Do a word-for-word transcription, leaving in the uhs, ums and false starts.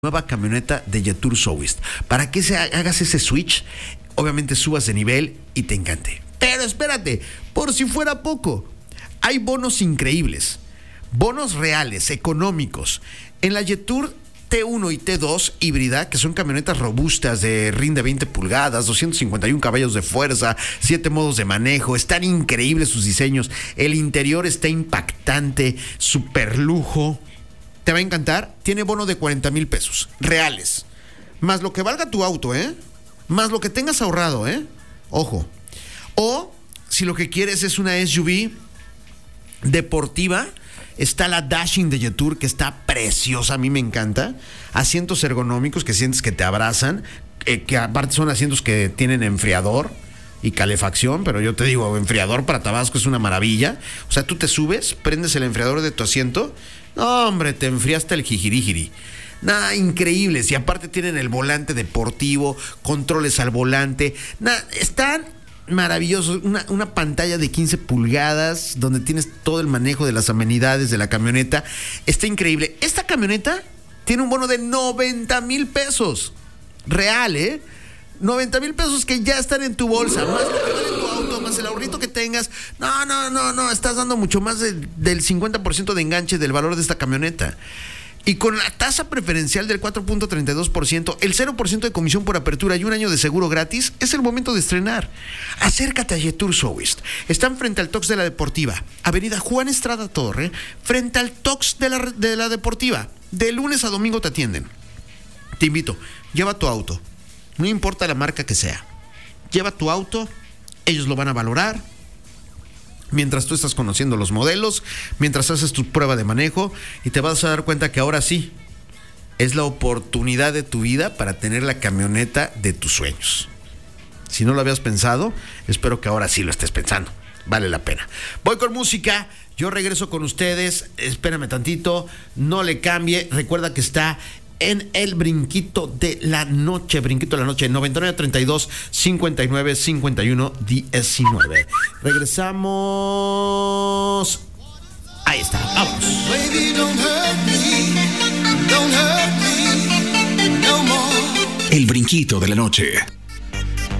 Nueva camioneta de Jetour Soulist. Para que se hagas ese switch, obviamente subas de nivel y te encante. Pero espérate, por si fuera poco, hay bonos increíbles, bonos reales, económicos. En la Jetour T uno y T dos híbrida, que son camionetas robustas de rinde veinte pulgadas, doscientos cincuenta y uno caballos de fuerza, siete modos de manejo, están increíbles sus diseños, el interior está impactante, super lujo. Te va a encantar. Tiene bono de cuarenta mil pesos reales, más lo que valga tu auto, ¿eh? Más lo que tengas ahorrado, ¿eh? Ojo. O si lo que quieres es una S U V deportiva, está la Dashing de Jetour, que está preciosa, a mí me encanta. Asientos ergonómicos que sientes que te abrazan, eh, que aparte son asientos que tienen enfriador y calefacción, pero yo te digo, enfriador para Tabasco es una maravilla. O sea, tú te subes, prendes el enfriador de tu asiento, no, hombre, te enfriaste el jijirijiri. Nada, increíbles. Y aparte tienen el volante deportivo, controles al volante. Nada, están maravillosos. Una, una pantalla de quince pulgadas donde tienes todo el manejo de las amenidades de la camioneta. Está increíble. Esta camioneta tiene un bono de noventa mil pesos. Real, ¿eh? noventa mil pesos que ya están en tu bolsa, más lo que vale tu auto, más el ahorrito que tengas. No, no, no, no, estás dando mucho más de, del cincuenta por ciento de enganche del valor de esta camioneta. Y con la tasa preferencial del cuatro punto treinta y dos por ciento, el cero por ciento de comisión por apertura y un año de seguro gratis, es el momento de estrenar. Acércate a Jetour Soulist. Están frente al Tox de la Deportiva, Avenida Juan Estrada Torre, frente al Tox de la, de la Deportiva. De lunes a domingo te atienden. Te invito, lleva tu auto. No importa la marca que sea. Lleva tu auto, ellos lo van a valorar. Mientras tú estás conociendo los modelos, mientras haces tu prueba de manejo, y te vas a dar cuenta que ahora sí, es la oportunidad de tu vida para tener la camioneta de tus sueños. Si no lo habías pensado, espero que ahora sí lo estés pensando. Vale la pena. Voy con música, yo regreso con ustedes. Espérame tantito, no le cambie. Recuerda que está en el brinquito de la noche, brinquito de la noche, noventa y nueve, treinta y dos, cincuenta y nueve, cincuenta y uno, diecinueve. Regresamos. Ahí está, vamos. Baby, don't hurt me, don't hurt me no more. El brinquito de la noche.